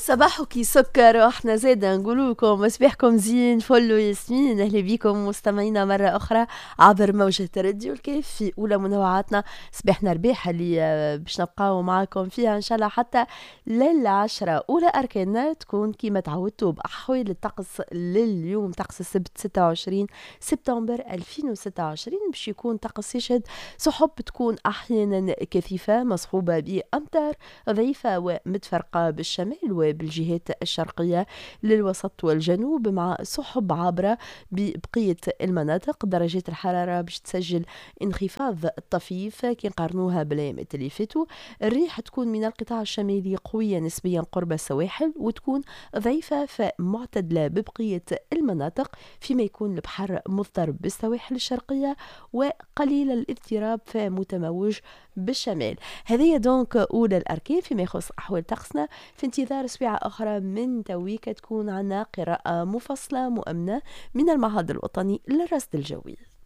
صباحك سكر واحنا زادا نقول لكم مصباحكم زين فل وياسمين. اهلا بكم مستمعينا مره اخرى عبر موجة الراديو الكيف في اولى منوعاتنا صباحنا ربيح اللي باش نبقاو معاكم فيها ان شاء الله حتى لل10. اولى اركاننا تكون كيما تعودتوا باحوال الطقس لليوم، طقس السبت 26 سبتمبر 2026 باش يكون طقس يشهد سحب تكون احيانا كثيفه مصحوبه بامطار ضعيفه ومتفرقه بالشمال وبالجهات الشرقية للوسط والجنوب، مع سحب عابرة ببقية المناطق. درجات الحرارة باش تسجل انخفاض طفيف كي نقارنوها بالايامات اللي فاتوا. الريح تكون من القطاع الشمالي قوية نسبيا قرب السواحل، وتكون ضعيفة فمعتدلة ببقية المناطق، فيما يكون البحر مضطرب بالسواحل الشرقية وقليل الاضطراب فمتموج بالشمال. هذه دونك أولى الأركان فيما يخص أحوال طقسنا. في انتظار سبيعة أخرى من تويك تكون عنا قراءة مفصلة مؤمنة من المعهد الوطني للرصد الجوي.